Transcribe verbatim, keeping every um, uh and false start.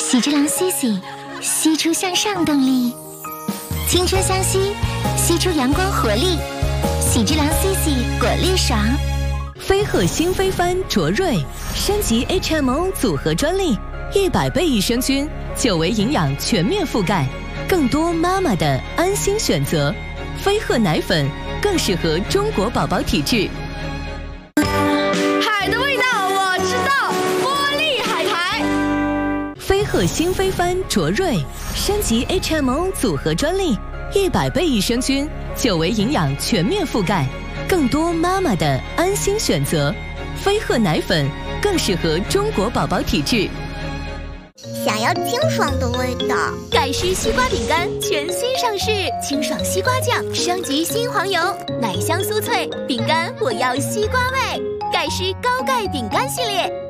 喜之郎 C C， 吸出向上动力，青春相吸，吸出阳光活力。喜之郎 C C 果粒爽。 飞鹤新飞帆卓瑞升级 H M O 组合专利，一百倍益生菌，久维营养全面覆盖，更多妈妈的安心选择。飞鹤奶粉更适合中国宝宝体质。 海的味道我知道，玻璃海苔。 飞鹤新飞帆卓瑞升级 H M O 组合专利，一百倍益生菌，久维营养全面覆盖，更多妈妈的安心选择。飞鹤奶粉更适合中国宝宝体质。 想要清爽的味道， 盖诗西瓜饼干全新上市，清爽西瓜酱升级新黄油，奶香酥脆，饼干我要西瓜味。盖诗高钙饼干系列。